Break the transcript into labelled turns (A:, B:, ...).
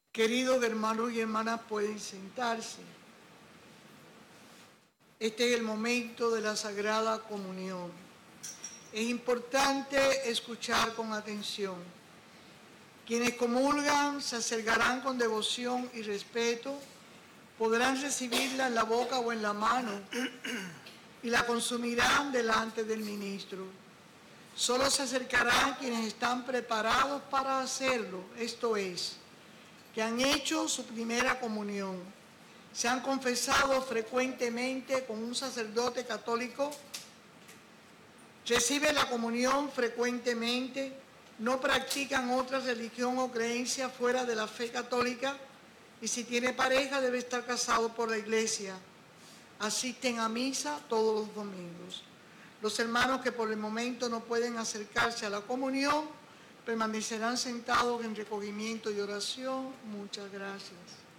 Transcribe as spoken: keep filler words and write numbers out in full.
A: Queridos hermanos y hermanas, pueden sentarse. Este es el momento de la Sagrada Comunión. Es importante escuchar con atención. Quienes comulgan se acercarán con devoción y respeto, podrán recibirla en la boca o en la mano y la consumirán delante del ministro. Solo se acercarán quienes están preparados para hacerlo, esto es, que han hecho su primera comunión, se han confesado frecuentemente con un sacerdote católico, reciben la comunión frecuentemente, no practican otra religión o creencia fuera de la fe católica y si tiene pareja debe estar casado por la iglesia. Asisten a misa todos los domingos. Los hermanos que por el momento no pueden acercarse a la comunión permanecerán sentados en recogimiento y oración. Muchas gracias.